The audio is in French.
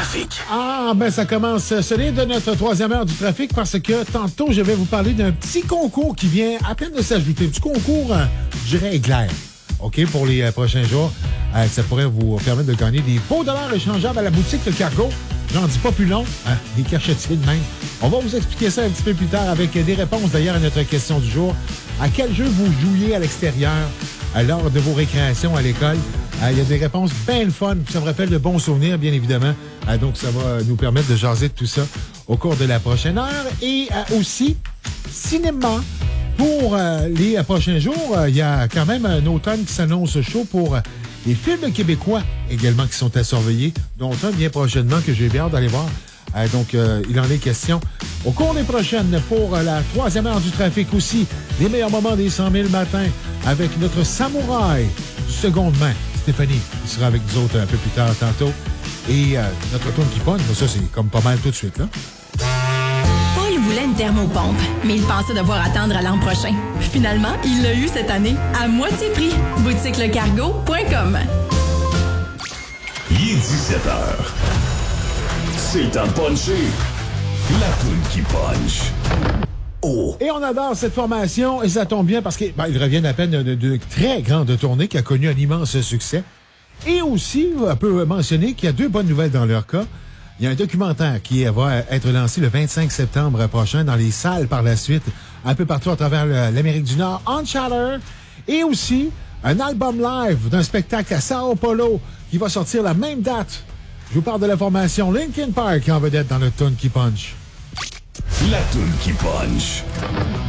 trafic. Ah, ben ça commence solide de notre troisième heure du trafic parce que tantôt, je vais vous parler d'un petit concours qui vient à peine de s'ajouter. Un petit concours, je dirais, éclair. OK, pour les prochains jours. Ça pourrait vous permettre de gagner des beaux dollars échangeables à la boutique Le Cargo. J'en dis pas plus long, des cachetiers de même. On va vous expliquer ça un petit peu plus tard avec des réponses d'ailleurs à notre question du jour. À quel jeu vous jouiez à l'extérieur lors de vos récréations à l'école? Il y a des réponses bien le fun. Ça me rappelle de bons souvenirs, bien évidemment. Donc, ça va nous permettre de jaser de tout ça au cours de la prochaine heure. Et aussi, cinéma. Pour les prochains jours, il y a quand même un automne qui s'annonce chaud pour les films québécois également qui sont à surveiller, dont un bien prochainement que j'ai bien hâte d'aller voir. Donc, il en est question au cours des prochaines pour la troisième heure du trafic aussi. Les meilleurs moments des 100 000 matins avec notre samouraï du seconde main, Stéphanie, qui sera avec nous autres un peu plus tard tantôt. Et notre tourne qui pogne, ça c'est comme pas mal tout de suite, là. Paul voulait une thermopompe, mais il pensait devoir attendre à l'an prochain. Finalement, il l'a eu cette année, à moitié prix. boutiquelecargo.com. Il est 17h. C'est le temps de puncher. La toune qui punch. Oh. Et on adore cette formation, et ça tombe bien parce qu'ils reviennent à peine d'une très grande tournée qui a connu un immense succès. Et aussi, on peut mentionner qu'il y a deux bonnes nouvelles dans leur cas. Il y a un documentaire qui va être lancé le 25 septembre prochain dans les salles par la suite, un peu partout à travers l'Amérique du Nord, On Chatter. Et aussi, un album live d'un spectacle à Sao Paulo qui va sortir la même date. Je vous parle de la formation Linkin Park en vedette dans le Toune qui punch. La toune qui punch.